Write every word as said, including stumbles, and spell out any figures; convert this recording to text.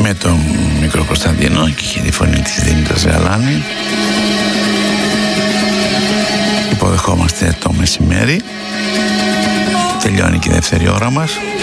με τον μικρό Κωνσταντίνο και τη φωνή της Δήμητρας Γαλάνη. Υποδεχόμαστε το μεσημέρι. Τελειώνει και η δεύτερη ώρα μας.